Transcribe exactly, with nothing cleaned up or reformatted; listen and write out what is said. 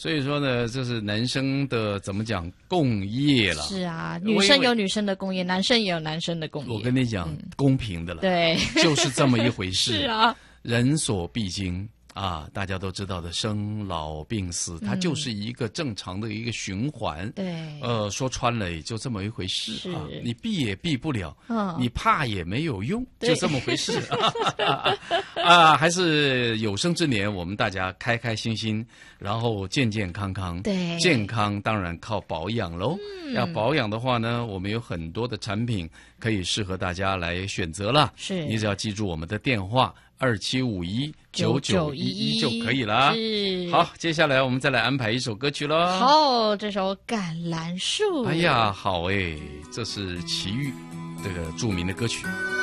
所以说呢，这是男生的怎么讲共业了。 是啊，女生有女生的共业，男生也有男生的共业。 我跟你讲，嗯、公平的了。 对， 就是这么一回事。 是啊， 人所必经。啊，大家都知道的生老病死，它就是一个正常的一个循环。 对、 嗯，呃，说穿了也就这么一回事啊。你避也避不了， 嗯、 你怕也没有用，就这么回事啊。啊，还是有生之年，我们大家开开心心，然后健健康康。 对， 健康当然靠保养喽。嗯、要保养的话呢，我们有很多的产品可以适合大家来选择了。 是， 你只要记住我们的电话。二七五一九九一一就可以了。 是， 好，接下来我们再来安排一首歌曲喽。 好，这首《橄榄树》。 哎呀，好哎，这是齐豫这个著名的歌曲。